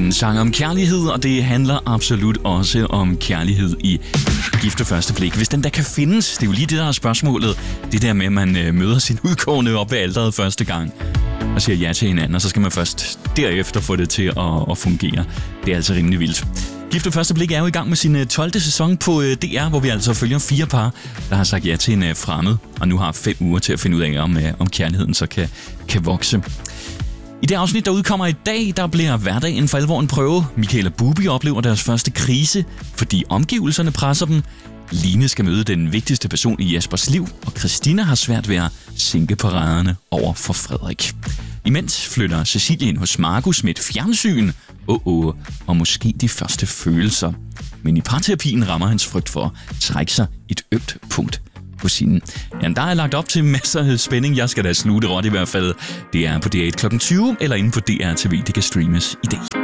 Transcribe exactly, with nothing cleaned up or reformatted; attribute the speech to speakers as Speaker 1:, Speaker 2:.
Speaker 1: en sang om kærlighed, og det handler absolut også om kærlighed i Gift ved første blik. Hvis den der kan findes, det er jo lige det, der er spørgsmålet. Det der med, at man øh, møder sin udkårne op ved alteret første gang og siger ja til hinanden, og så skal man først derefter få det til at, at fungere. Det er altså rimelig vildt. Gift ved første blik er jo i gang med sin tolvte sæson på D R, hvor vi altså følger fire par, der har sagt ja til en fremmed, og nu har fem uger til at finde ud af, om, om kærligheden så kan, kan vokse. I det afsnit, der udkommer i dag, der bliver hverdagen for alvor en prøve. Michael og Bubi oplever deres første krise, fordi omgivelserne presser dem. Line skal møde den vigtigste person i Jespers liv, og Christina har svært ved at sænke paraderne over for Frederik. Imens flytter Cecilie ind hos Markus med et fjernsyn, oh, oh, og måske de første følelser. Men i parterapien rammer hans frygt for at trække sig et ømt punkt hos hende. Ja, der er lagt op til masser af spænding. Jeg skal da slutte råt i hvert fald. Det er på D R et klokken tyve, eller inde på D R T V. Det kan streames i dag.